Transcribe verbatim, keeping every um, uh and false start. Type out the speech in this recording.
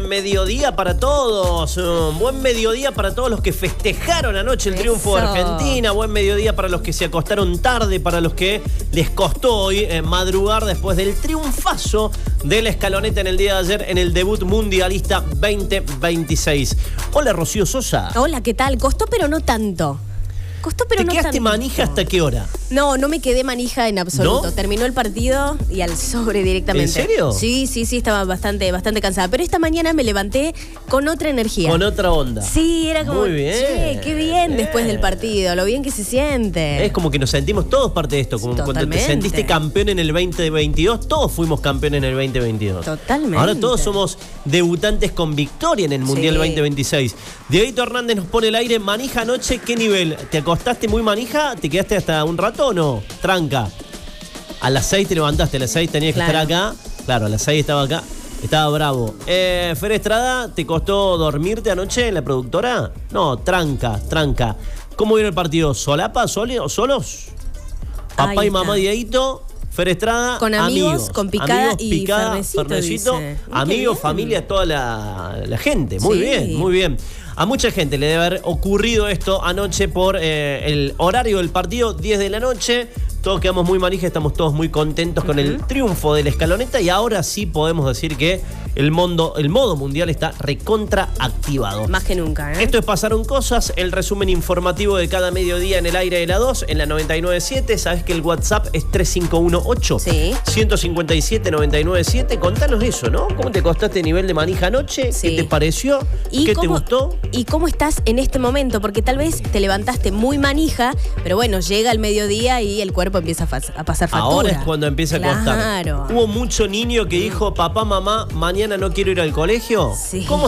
mediodía para todos. Un buen mediodía para todos los que festejaron anoche el triunfo de Argentina. Buen mediodía para los que se acostaron tarde, para los que les costó hoy eh, madrugar después del triunfazo de la Escaloneta en el día de ayer en el debut mundialista veinte veintiséis. Hola, Rocío Sosa. Hola, ¿qué tal? Costó, pero no tanto. Costó, pero ¿Te no quedaste tanto. manija hasta qué hora? No, no me quedé manija en absoluto. ¿No? Terminó el partido y al sobre directamente. ¿En serio? Sí, sí, sí, estaba bastante, bastante cansada. Pero esta mañana me levanté con otra energía. Con otra onda. Sí, era como, Muy bien. che, qué bien, bien después del partido, lo bien que se siente. Es como que nos sentimos todos parte de esto. Como Totalmente. cuando te sentiste campeón en el veinte veintidós, todos fuimos campeones en el veinte veintidós. Totalmente. Ahora todos somos debutantes con victoria en el Mundial Sí. veinte veintiséis. Dieguito Hernández nos pone el aire. Manija anoche, ¿qué nivel? ¿Te acostaste muy manija? ¿Te quedaste hasta un rato o no? Tranca. A las seis te levantaste, a las seis tenías que Claro. estar acá. Claro, a las seis estaba acá. Estaba bravo. Eh, Fer Estrada, ¿te costó dormirte anoche en la productora? No, tranca, tranca. ¿Cómo vieron el partido? ¿Solapa, sole, solos? Papá Ahí y mamá está. Dieguito, Fer Estrada, Con amigos, con Picada amigos, y Picada, Fernecito, Fernecito, dice. Qué amigos, bien. familia, toda la, la gente. Muy Sí. bien, muy bien. A mucha gente le debe haber ocurrido esto anoche por eh, el horario del partido, diez de la noche. Todos quedamos muy manija, estamos todos muy contentos con el triunfo de la Escaloneta y ahora sí podemos decir que el, mundo, el modo mundial está recontra activado. Más que nunca, ¿eh? Esto es Pasaron Cosas, el resumen informativo de cada mediodía en el aire de la dos, en la noventa y nueve punto siete. Sabes que el WhatsApp es tres cinco uno ocho, Sí. uno cinco siete, nueve nueve siete. Contanos eso, ¿no? ¿Cómo te costaste nivel de manija anoche? Sí. ¿Qué te pareció? ¿Y ¿Qué cómo, te gustó? ¿Y cómo estás en este momento? Porque tal vez te levantaste muy manija, pero bueno, llega el mediodía y el cuerpo empieza a, fa- a pasar factura. Ahora es cuando empieza a costar. Claro. Hubo mucho niño que dijo, papá, mamá, mañana no quiero ir al colegio. Sí. ¿Cómo